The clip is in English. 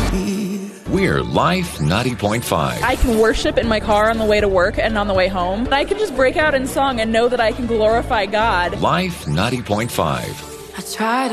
We're Life 90.5. I can worship in my car on the way to work and on the way home. I can just break out in song and know that I can glorify God. Life 90.5. I tried